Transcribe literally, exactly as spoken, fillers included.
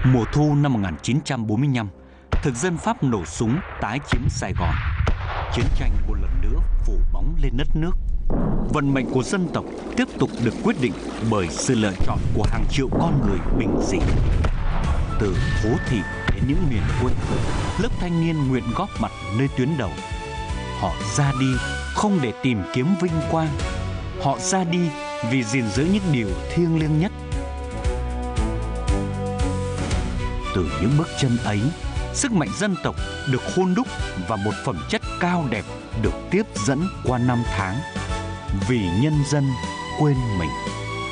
Mùa thu năm một nghìn chín trăm bốn mươi lăm, thực dân Pháp nổ súng tái chiếm Sài Gòn. Chiến tranh một lần nữa phủ bóng lên đất nước. Vận mệnh của dân tộc tiếp tục được quyết định bởi sự lựa chọn của hàng triệu con người bình dị. Từ phố thị đến những miền quê, lớp thanh niên nguyện góp mặt nơi tuyến đầu. Họ ra đi không để tìm kiếm vinh quang, họ ra đi vì gìn giữ những điều thiêng liêng nhất. Từ những bước chân ấy, sức mạnh dân tộc được hôn đúc và một phẩm chất cao đẹp được tiếp dẫn qua năm tháng. Vì nhân dân quên mình.